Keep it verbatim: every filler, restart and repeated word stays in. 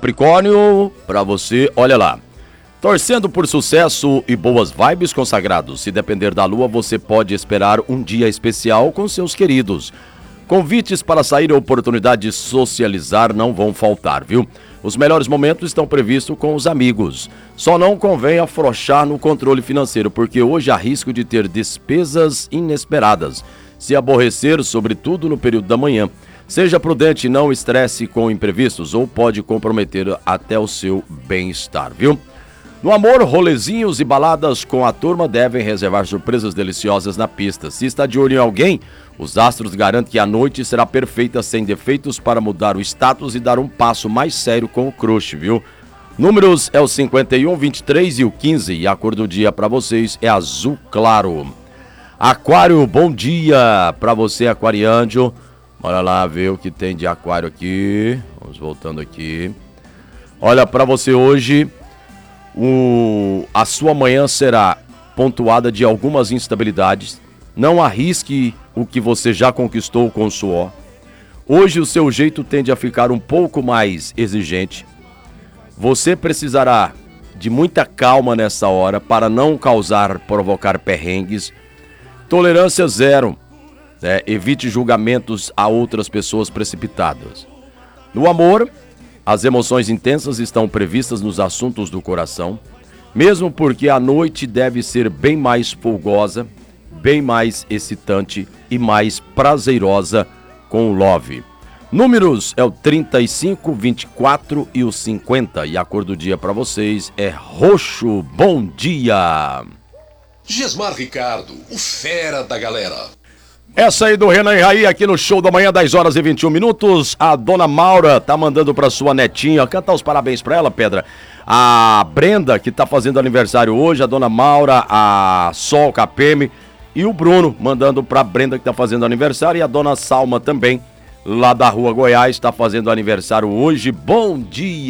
Capricórnio, pra você, olha lá. Torcendo por sucesso e boas vibes, consagrados. Se depender da lua, você pode esperar um dia especial com seus queridos. Convites para sair e oportunidade de socializar não vão faltar, viu? Os melhores momentos estão previstos com os amigos. Só não convém afrouxar no controle financeiro, porque hoje há risco de ter despesas inesperadas. Se aborrecer, sobretudo no período da manhã. Seja prudente e não estresse com imprevistos ou pode comprometer até o seu bem-estar, viu? No amor, rolezinhos e baladas com a turma devem reservar surpresas deliciosas na pista. Se está de olho em alguém, os astros garantem que a noite será perfeita, sem defeitos, para mudar o status e dar um passo mais sério com o crush, viu? Números é o cinquenta e um, vinte e três e o quinze, e a cor do dia para vocês é azul claro. Aquário, bom dia para você, aquariândio. Bora lá ver o que tem de aquário aqui. Vamos voltando aqui. Olha, para você hoje... O, a sua manhã será pontuada de algumas instabilidades. Não arrisque o que você já conquistou com suor. Hoje o seu jeito tende a ficar um pouco mais exigente. Você precisará de muita calma nessa hora para não causar, provocar perrengues. Tolerância zero. Né? Evite julgamentos a outras pessoas precipitadas. No amor... As emoções intensas estão previstas nos assuntos do coração, mesmo porque a noite deve ser bem mais folgosa, bem mais excitante e mais prazerosa com o love. Números é o trinta e cinco, vinte e quatro e o cinquenta, e a cor do dia para vocês é roxo. Bom dia! Gismar Ricardo, o fera da galera. Essa aí do Renan e Raí aqui no Show da Manhã, dez horas e vinte e um minutos. A dona Maura tá mandando pra sua netinha, cantar os parabéns pra ela, Pedra. A Brenda, que tá fazendo aniversário hoje, a dona Maura, a Sol Capeme e o Bruno mandando pra Brenda, que tá fazendo aniversário, e a dona Salma também, lá da Rua Goiás, tá fazendo aniversário hoje. Bom dia!